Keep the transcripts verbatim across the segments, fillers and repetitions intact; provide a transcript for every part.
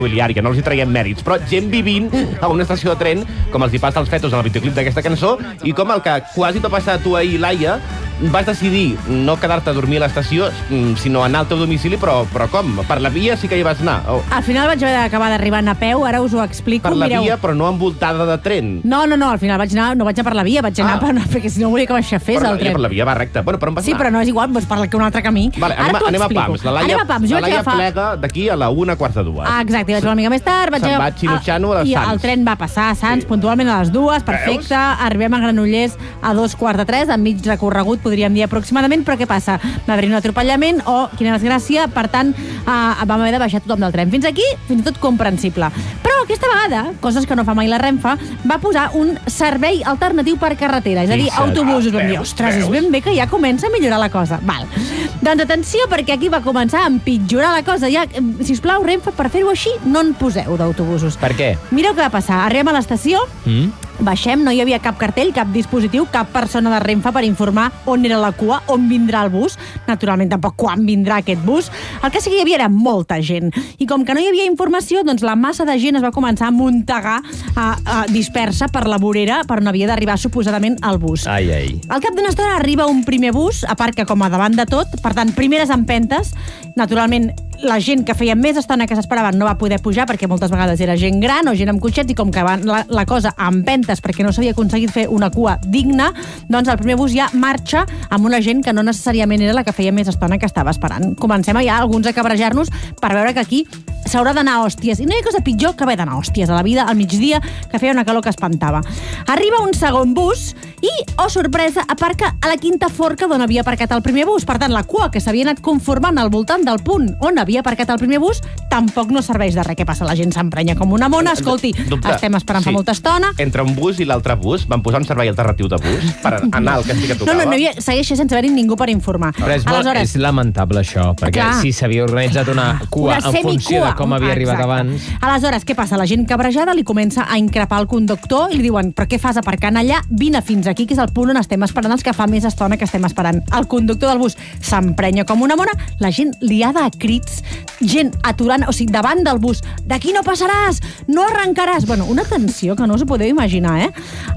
que no els hi traiem mèrits, però gent vivint a una estació de tren, com els hi passa als fetos en el videoclip d'aquesta cançó, i com el que quasi va passar a tu ahir, Laia, vas decidir no quedar-te a dormir a l'estació, sinó anar al teu domicili, però, però com? Per la via sí que hi vas anar. Oh. Al final vaig haver d'acabar d'arribar a peu, ara us ho explico. Per la Mireu. via, però no envoltada de tren. No, no, no, al final vaig anar, no vaig anar per la via, vaig anar ah. per, perquè si no volia que m'aixafés el tren. Per la via va recta. Bueno, per on vas sí, anar? però no és igual, doncs per un altre camí. Vale, anem, ara anem a Pams. La Laia, anem a Pams. la Laia agafar... plega d'aquí a la una quarts de dues. Ah, exacte, vaig una mica més tard. Vaig Se'n va xinutxano a les I Sants. el tren va passar a Sants, sí. puntualment a les dues, perfecte. Veus? Arribem a Granollers a dos quarts de tres, a mig recorregut, podríem dir aproximadament, però què passa? Va haver un atropellament o, quina desgràcia, per tant, eh, vam haver de baixar tothom del tren. Fins aquí, fins i tot comprensible. Però aquesta vegada, coses que no fa mai la Renfe, va posar un servei alternatiu per carretera, és a dir, sí, autobusos. Vam dir, ostres, és ben bé que ja comença a millorar la cosa. Val. Doncs atenció, perquè aquí va començar a empitjorar la cosa. Ja, sisplau, Renfe, per fer-ho així, no en poseu d'autobusos. Per què? Mireu què va passar. Arribem a l'estació, mm. baixem, no hi havia cap cartell, cap dispositiu, cap persona de Renfe per informar on era la cua, on vindrà el bus. Naturalment, tampoc quan vindrà aquest bus. El que sí que hi havia era molta gent. I com que no hi havia informació, doncs la massa de gent es va començar a muntegar, a, a dispersa per la vorera per on havia d'arribar suposadament el bus. Ai, ai. Al cap d'una estona arriba un primer bus, aparca com a davant de tot, per tant, primeres empentes. Naturalment, la gent que feia més estona que s'esperaven no va poder pujar perquè moltes vegades era gent gran o gent amb cotxets i com que va la, la cosa a empentes perquè no s'havia aconseguit fer una cua digna, doncs el primer bus ja marxa amb una gent que no necessàriament era la que feia més estona que estava esperant. Comencem ja alguns a cabrejar-nos per veure que aquí s'haurà d'anar a hòsties. I no hi ha cosa pitjor que haver d'anar a hòsties a la vida al migdia, que feia una calor que espantava. Arriba un segon bus i, oh sorpresa, aparca a la quinta forca d'on havia aparcat el primer bus. Per tant, la cua que s'havia anat conformant al voltant del punt on havia aparcat el primer bus tampoc no serveix de res. Què passa? La gent s'emprenya com una mona. Escolti, Dubte. estem esperant sí. fa molta estona. Entre un bus i l'altre bus van posar un servei alternatiu de bus per anar al que sí que tocava. No, no, no hi ha, segueix sense haver-hi ningú per informar. Però és, Aleshores, és lamentable això, perquè clar, si s'havia organitzat una cua una en funció de com havia arribat Exacte. abans... Aleshores, què passa? La gent cabrejada li comença a increpar el conductor i li diuen, però què fas aparcant allà? Vine fins aquí, que és el punt on estem esperant els que fa més estona que estem esperant. El conductor del bus s'emprenya com una mona, la gent liada a crits, gent aturant, o sigui, davant del bus, d'aquí no passaràs, no arrencaràs. Bueno, una tensió que no us ho podeu imaginar, eh?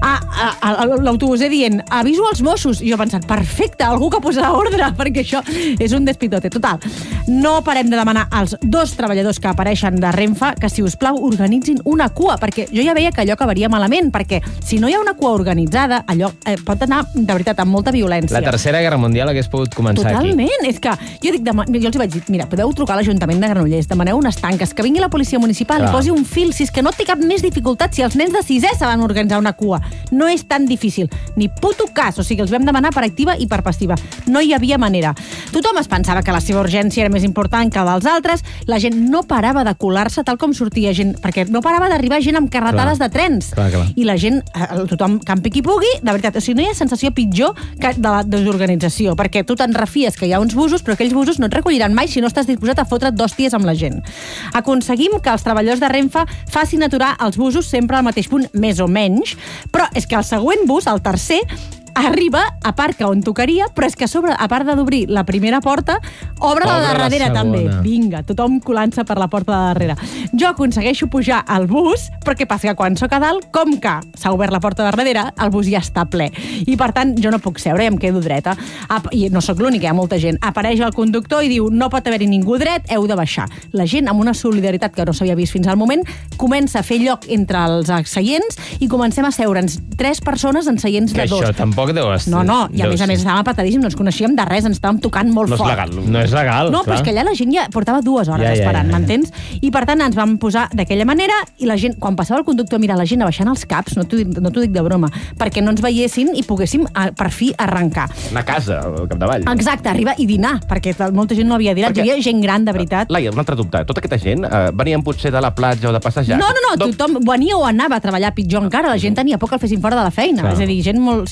L'autobuser dient, aviso als Mossos. I jo pensant, perfecte, algú que posarà ordre, perquè això és un despitote. Total, no parem de demanar als dos treballadors que apareixen de Renfe que, si us plau, organitzin una cua, perquè jo ja veia que allò acabaria malament, perquè si no hi ha una cua organitzada, allò eh, pot anar, de veritat, amb molta violència. La Tercera Guerra Mundial hagués pogut començar Totalment. aquí. Totalment, és que jo dic, jo els vaig dir, mira, podeu trucar a l'Ajuntament de Granollers, demaneu unes tanques, que vingui la policia municipal Clar. i posi un fil, si és que no té cap més dificultat, si els nens de sisè saben organitzar una cua. No és tan difícil. Ni puto cas, o sigui, els vam demanar per activa i per passiva. No hi havia manera. Tothom es pensava que la seva urgència era més important que la dels altres, la gent no parava de colar-se tal com sortia gent, perquè no parava d'arribar gent amb carretades clar. de trens. Clar, clar. I la gent, tothom campi qui pugui, de veritat, o sigui, no hi ha sensació pitjor que de la desorganització, perquè tu te'n refies que hi ha uns busos, però aquells busos no et recolliran mai si no estàs disposat a fotre't d'hòsties amb la gent. Aconseguim que els treballadors de Renfe facin aturar els busos sempre al mateix punt, més o menys, però és que el següent bus, el tercer, arriba, aparca on tocaria, però és que a sobre, a part d'obrir la primera porta, obre la de darrere també. Vinga, tothom colant-se per la porta de darrere. Jo aconsegueixo pujar al bus, però què passa? Que quan soc a dalt, com que s'ha obert la porta de darrere, el bus ja està ple. I per tant, jo no puc seure i em quedo dreta. I no sóc l'única, hi ha molta gent. Apareix el conductor i diu, no pot haver-hi ningú dret, heu de baixar. La gent, amb una solidaritat que no s'havia vist fins al moment, comença a fer lloc entre els seients i comencem a seure'ns tres persones en seients de dos. Que això tampoc deu estar... No, no, i a més a més estàvem apatadíssims, no ens coneixíem de res, ens estàvem tocant molt no fort. És legal. No és legal, No, clar. però és que allà la gent ja portava dues hores ja, ja, esperant, ja, ja. m'entens? I per tant ens vam posar d'aquella manera i la gent, quan passava el conductor, mira, la gent abaixant els caps, no t'ho dic, no t'ho dic de broma, perquè no ens veiessin i poguéssim per fi arrencar. Anar a casa, al capdavall. Exacte, arribar i dinar, perquè molta gent no havia dinat, perquè... hi havia gent gran, de veritat. Laia, un altre dubte. Tota aquesta gent eh, venien potser de la platja o de passejar? No, no, no, tothom venia o anava a treballar pitjor encara, la gent tenia por que el fessin fora de la feina, clar. És a dir, gent molt, en situacions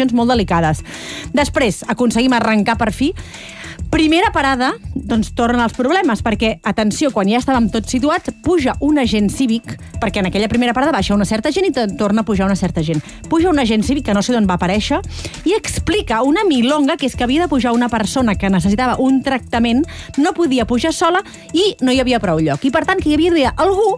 situacions molt delicades. Després, aconseguim arrencar per fi. Primera parada, doncs tornen els problemes, perquè, atenció, quan ja estàvem tots situats, puja un agent cívic, perquè en aquella primera parada baixa una certa gent i torna a pujar una certa gent. Puja un agent cívic, que no sé d'on va aparèixer, i explica una milonga, que és que havia de pujar una persona que necessitava un tractament, no podia pujar sola i no hi havia prou lloc. I, per tant, que hi havia d'haver algú